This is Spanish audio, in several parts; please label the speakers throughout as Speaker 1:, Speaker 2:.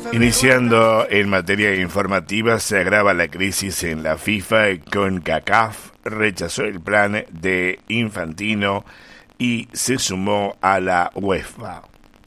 Speaker 1: Iniciando en materia informativa, se agrava la crisis en la FIFA. CONCACAF rechazó el plan de Infantino y se sumó a la UEFA.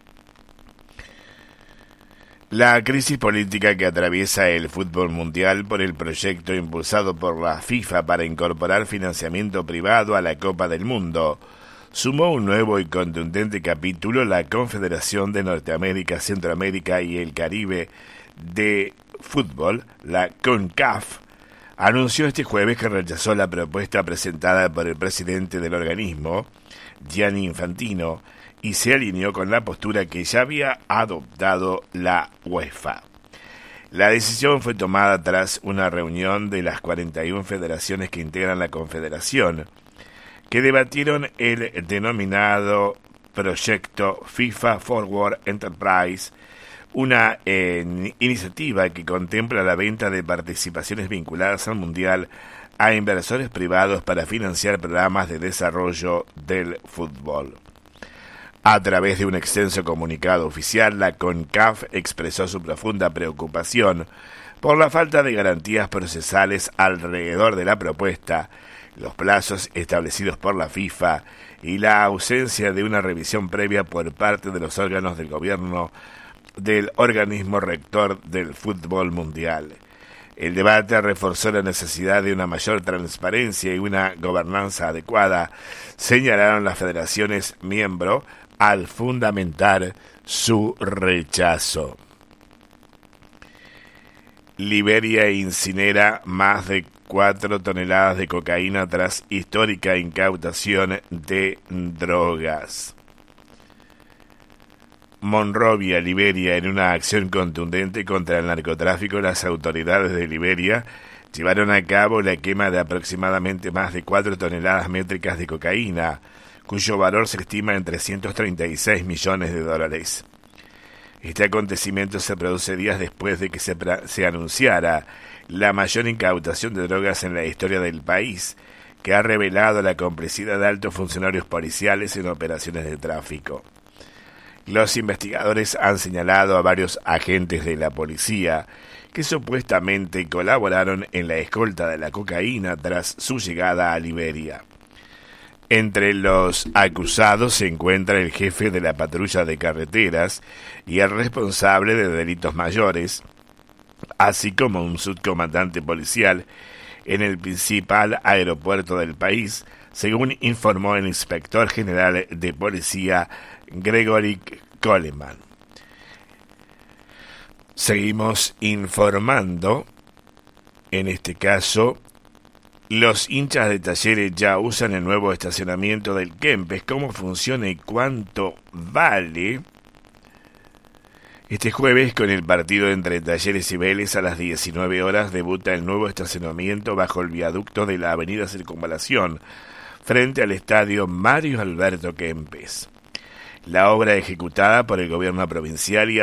Speaker 1: La crisis política que atraviesa el fútbol mundial por el proyecto impulsado por la FIFA para incorporar financiamiento privado a la Copa del Mundo sumó un nuevo y contundente capítulo. La Confederación de Norteamérica, Centroamérica y el Caribe de Fútbol, la CONCAF, anunció este jueves que rechazó la propuesta presentada por el presidente del organismo, Gianni Infantino, y se alineó con la postura que ya había adoptado la UEFA. La decisión fue tomada tras una reunión de las 41 federaciones que integran la Confederación, que debatieron el denominado proyecto FIFA Forward Enterprise, una iniciativa que contempla la venta de participaciones vinculadas al Mundial a inversores privados para financiar programas de desarrollo del fútbol. A través de un extenso comunicado oficial, la CONCAF expresó su profunda preocupación por la falta de garantías procesales alrededor de la propuesta, los plazos establecidos por la FIFA y la ausencia de una revisión previa por parte de los órganos del gobierno del organismo rector del fútbol mundial. El debate reforzó la necesidad de una mayor transparencia y una gobernanza adecuada, señalaron las federaciones miembro al fundamentar su rechazo. Liberia incinera más de 4 toneladas de cocaína tras histórica incautación de drogas. Monrovia, Liberia, en una acción contundente contra el narcotráfico, las autoridades de Liberia llevaron a cabo la quema de aproximadamente más de 4 toneladas métricas de cocaína, cuyo valor se estima en $336 millones. Este acontecimiento se produce días después de que se anunciara la mayor incautación de drogas en la historia del país, que ha revelado la complicidad de altos funcionarios policiales en operaciones de tráfico. Los investigadores han señalado a varios agentes de la policía que supuestamente colaboraron en la escolta de la cocaína tras su llegada a Liberia. Entre los acusados se encuentra el jefe de la patrulla de carreteras y el responsable de delitos mayores, así como un subcomandante policial en el principal aeropuerto del país, según informó el inspector general de policía Gregory Coleman. Seguimos informando, en este caso, los hinchas de Talleres ya usan el nuevo estacionamiento del Kempes. ¿Cómo funciona y cuánto vale? Este jueves, con el partido entre Talleres y Vélez a las 19 horas, debuta el nuevo estacionamiento bajo el viaducto de la avenida Circunvalación, frente al estadio Mario Alberto Kempes. La obra ejecutada por el gobierno provincial y